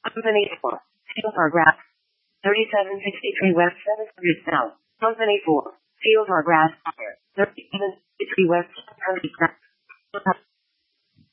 Company 4. Field Grass. 3763 West 700 South. Company 4. Field Grass. 3763 West 700 South.